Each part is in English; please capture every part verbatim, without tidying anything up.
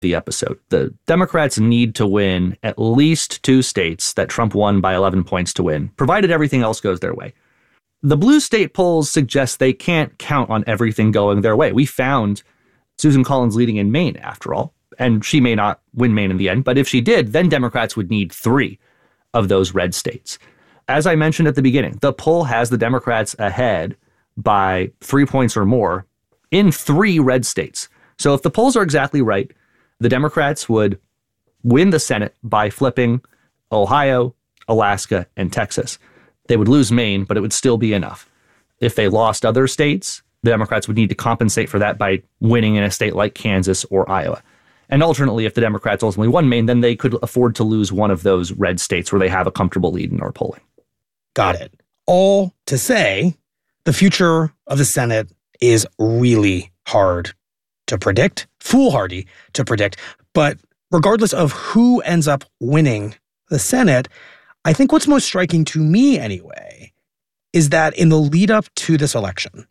the episode. The Democrats need to win at least two states that Trump won by eleven points to win, provided everything else goes their way. The blue state polls suggest they can't count on everything going their way. We found Susan Collins leading in Maine, after all, and she may not win Maine in the end, but if she did, then Democrats would need three of those red states. As I mentioned at the beginning, the poll has the Democrats ahead by three points or more in three red states. So if the polls are exactly right, the Democrats would win the Senate by flipping Ohio, Alaska, and Texas. They would lose Maine, but it would still be enough. If they lost other states, the Democrats would need to compensate for that by winning in a state like Kansas or Iowa. And alternately, if the Democrats ultimately won Maine, then they could afford to lose one of those red states where they have a comfortable lead in our polling. Got it. All to say, the future of the Senate is really hard to predict, foolhardy to predict. But regardless of who ends up winning the Senate, I think what's most striking to me anyway is that in the lead up to this election,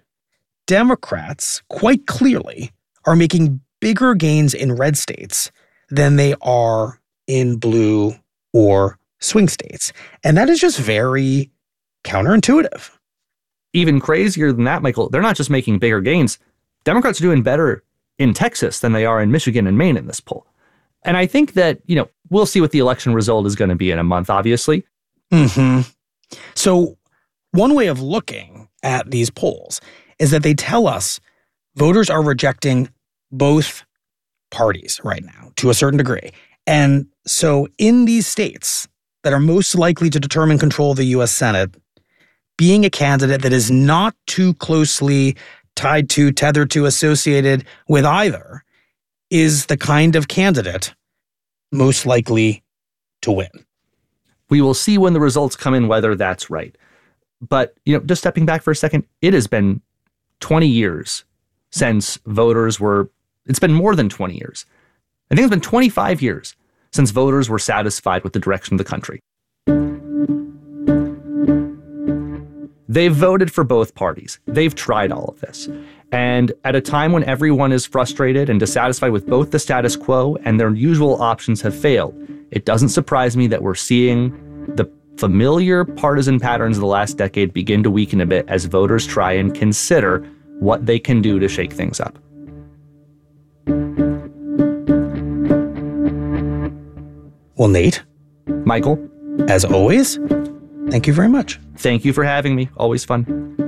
Democrats quite clearly are making bigger gains in red states than they are in blue or swing states. And that is just very counterintuitive. Even crazier than that, Michael, they're not just making bigger gains. Democrats are doing better in Texas than they are in Michigan and Maine in this poll. And I think that, you know, we'll see what the election result is going to be in a month, obviously. Mm-hmm. So one way of looking at these polls is that they tell us voters are rejecting both parties right now to a certain degree. And so in these states that are most likely to determine control of the U S Senate, being a candidate that is not too closely tied to, tethered to, associated with either is the kind of candidate most likely to win. We will see when the results come in whether that's right. But, you know, just stepping back for a second, it has been twenty years since voters were, it's been more than twenty years. I think it's been twenty-five years since voters were satisfied with the direction of the country. They've voted for both parties. They've tried all of this. And at a time when everyone is frustrated and dissatisfied with both the status quo and their usual options have failed, it doesn't surprise me that we're seeing the familiar partisan patterns of the last decade begin to weaken a bit as voters try and consider what they can do to shake things up. Well, Nate. Michael. As always, thank you very much. Thank you for having me. Always fun.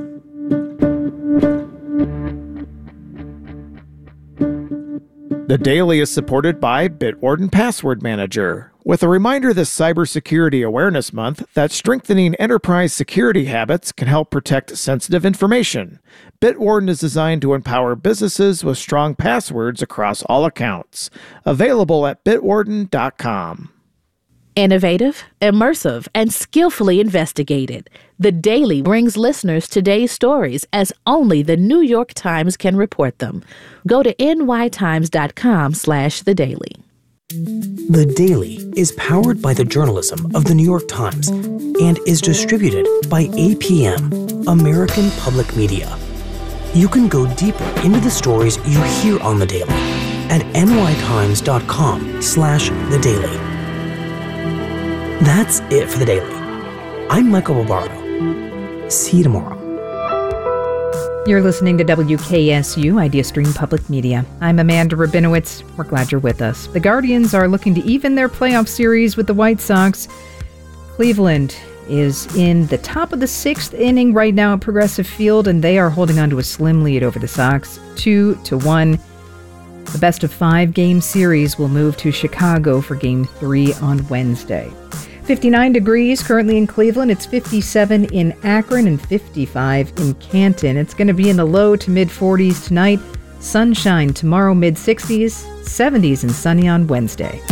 The Daily is supported by Bitwarden Password Manager, with a reminder this Cybersecurity Awareness Month that strengthening enterprise security habits can help protect sensitive information. Bitwarden is designed to empower businesses with strong passwords across all accounts. Available at bitwarden dot com. Innovative, immersive, and skillfully investigated. The Daily brings listeners today's stories as only the New York Times can report them. Go to n y times dot com slash the daily. The Daily is powered by the journalism of the New York Times and is distributed by A P M, American Public Media. You can go deeper into the stories you hear on The Daily at n y times dot com slash the daily. That's it for The Daily. I'm Michael Barbaro. See you tomorrow. You're listening to W K S U, Idea Stream Public Media. I'm Amanda Rabinowitz. We're glad you're with us. The Guardians are looking to even their playoff series with the White Sox. Cleveland is in the top of the sixth inning right now at Progressive Field, and they are holding on to a slim lead over the Sox, two to one. The best of five game series will move to Chicago for game three on Wednesday. fifty-nine degrees currently in Cleveland. It's fifty-seven in Akron and fifty-five in Canton. It's going to be in the low to mid forties tonight. Sunshine tomorrow, mid sixties, seventies and sunny on Wednesday.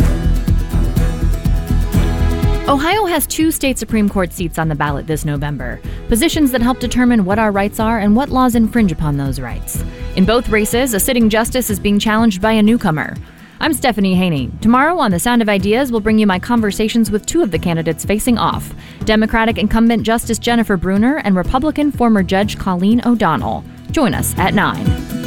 Ohio has two state Supreme Court seats on the ballot this November, positions that help determine what our rights are and what laws infringe upon those rights. In both races, a sitting justice is being challenged by a newcomer. I'm Stephanie Haney. Tomorrow on The Sound of Ideas, we'll bring you my conversations with two of the candidates facing off, Democratic incumbent Justice Jennifer Brunner and Republican former Judge Colleen O'Donnell. Join us at nine.